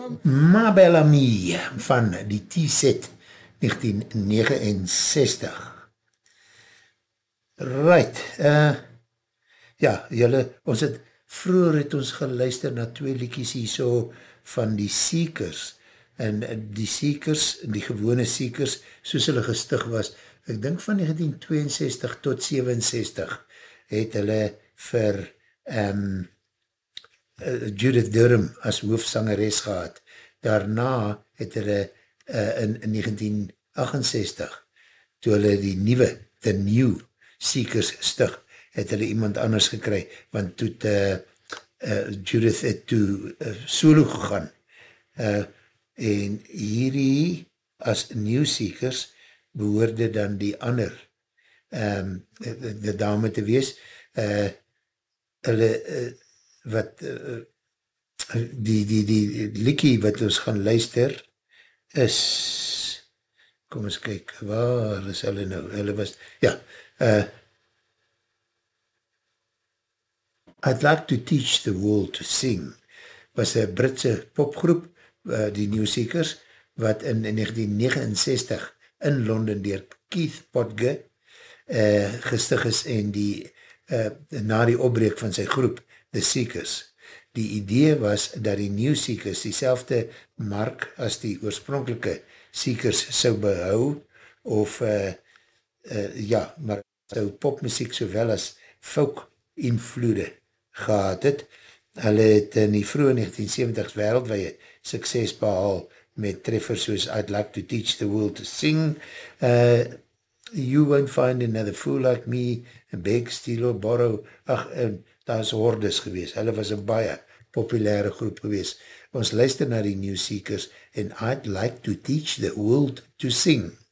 Mabel Ami van die T-set 1969. Right, ja, ons het vroeger het ons geluister na twee liedjies hier so van die Seekers, en die Seekers, die gewone Seekers, soos hulle gestig was, ek dink van 1962 tot 67, het hulle vir Judith Durham as hoofsangeres gehad. Daarna het hulle in 1968, toe hulle die nieuwe, The New Seekers stig, het hulle iemand anders gekry, want toe Judith het toe solo gegaan, en hierdie as New Seekers behoorde dan die ander die dame te wees, hulle wat die liedjie wat ons gaan luister is, kom ons kyk, waar is hulle nou, hulle was, ja, I'd Like to Teach the World to Sing, was een Britse popgroep, die New Seekers, wat in 1969 in Londen deur Keith Podge gestig is en na die opbreek van sy groep, The Seekers. Die idee was dat die New Seekers diezelfde mark as die oorspronkelike Seekers sou behou, of ja, maar sou popmusiek sowel as folk invloede gehad het. Hulle het in die vroege 1970s wereldwye sukses behaal met treffers soos I'd Like to Teach the World to Sing, You Won't Find Another Fool Like Me, Beg, Steal or Borrow, daar is hordes gewees, hulle was een baie populaire groep gewees. Ons luister na die New Seekers en I'd Like to Teach the World to Sing.